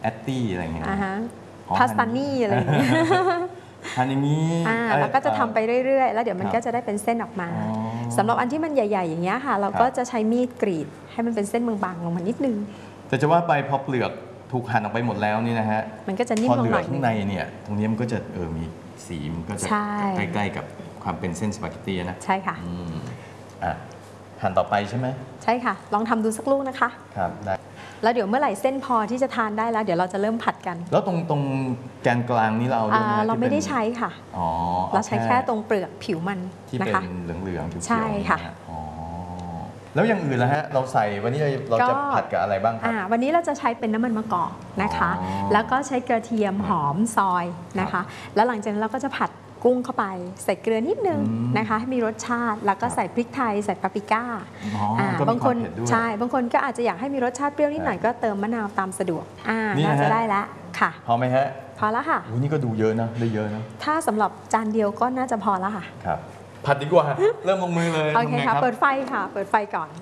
แอตตี้อะไรเงี้ยพาสตานี่อะไรอย่างเงี้ยฮานิมิเราก็จะทำไปเรื่อยๆแล้วเดี๋ยวมันก็จะได้เป็นเส้นออกมาสำหรับอันที่มันใหญ่ๆอย่างเงี้ยค่ะเราก็จะใช้มีดกรีดให้มันเป็นเส้นบางๆลงมานิดนึงแต่จะว่าไปพอเปลือกถูกหั่นออกไปหมดแล้วนี่นะฮะมันก็จะนิ่มลงหน่อยพอเหลือข้างในเนี่ยตรงนี้มันก็จะมีสีมันก็จะใกล้ๆกับความเป็นเส้นสปาเกตตี้นะใช่ค่ะหั่นต่อไปใช่ไหมใช่ค่ะลองทำดูสักลูกนะคะครับได้แล้วเดี๋ยวเมื่อไหร่เส้นพอที่จะทานได้แล้วเดี๋ยวเราจะเริ่มผัดกันแล้วตรงแกนกลางนี้เราเราไม่ได้ใช้ค่ะเราใช้แค่ตรงเปลือกผิวมันที่เป็นเหลืองๆผิวๆใช่ค่ะแล้วอย่างอื่นล่ะฮะเราใส่วันนี้เราจะผัดกับอะไรบ้างครับวันนี้เราจะใช้เป็นน้ำมันมะกอกนะคะแล้วก็ใช้กระเทียมหอมซอยนะคะแล้วหลังจากนั้นเราก็จะผัดกุ้งเข้าไปใส่เกลือนิดนึงนะคะให้มีรสชาติแล้วก็ใส่พริกไทยใส่ปาปริก้าบางคนใช่บางคนก็อาจจะอยากให้มีรสชาติเปรี้ยวนิดหน่อยก็เติมมะนาวตามสะดวกน่าจะได้แล้วค่ะพอไหมฮะพอแล้วค่ะนี่ก็ดูเยอะนะได้เยอะนะถ้าสำหรับจานเดียวก็น่าจะพอแล้วค่ะครับผัดดีกว่าเริ่มลงมือเลยโอเคค่ะเปิดไฟค่ะเปิดไฟก่อน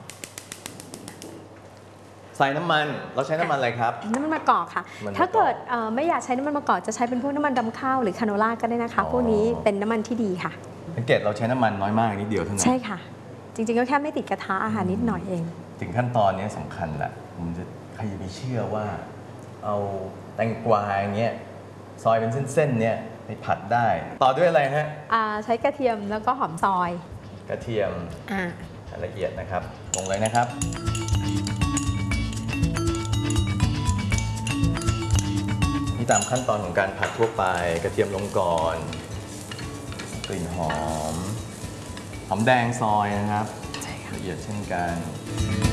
ใส่น้ำมันเราใช้น้ำมันอะไรครับน้ำมันมะกอกค่ะถ้าเกิดไม่อยากใช้น้ำมันมะกอกจะใช้เป็นพวกน้ำมันรำข้าวหรือคาโนล่าก็ได้นะคะพวกนี้เป็นน้ำมันที่ดีค่ะสังเกตเราใช้น้ำมันน้อยมากนิดเดียวเท่านั้นใช่ค่ะจริงๆก็แค่ไม่ติดกระทะอาหารนิดหน่อยเองถึงขั้นตอนนี้สำคัญแหละผมจะใครจะไปเชื่อว่าเอาแตงกวาอย่างเงี้ยซอยเป็นเส้นๆเนี่ยไปผัดได้ต่อด้วยอะไรฮะใช้กระเทียมแล้วก็หอมซอยกระเทียมละเอียดนะครับลงเลยนะครับนี่ตามขั้นตอนของการผัดทั่วไปกระเทียมลงก่อนกลิ่นหอมแดงซอยนะครับละเอียดเช่นกัน